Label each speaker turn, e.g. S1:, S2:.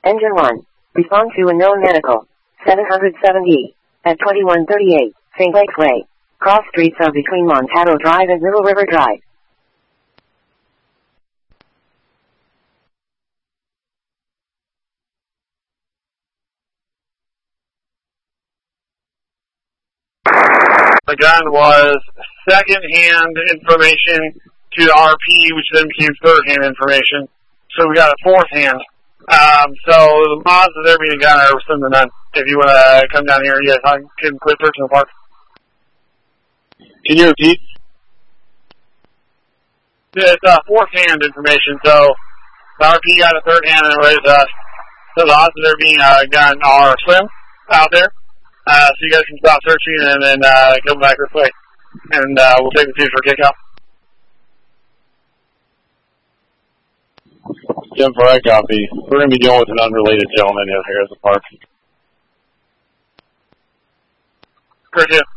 S1: Engine 1. Respond to a known medical. 770. At 2138, St. Lakes Way. Cross streets are between Montado Drive and Little River Drive.
S2: The gun was second-hand information to the RP, which then became third-hand information. So we got a fourth-hand. So the odds of there being a gun are slim to none. If you want to come down here, you guys can quit searching the park.
S3: Can you repeat?
S2: It's fourth-hand information, so the RP got a third-hand and raised us. So the odds of there being a gun are slim out there. So you guys can stop searching and then come back this way. And we'll take the 2 for a kickoff.
S3: 10-4, I copy. We're going to be dealing with an unrelated gentleman here at the park.
S2: Great,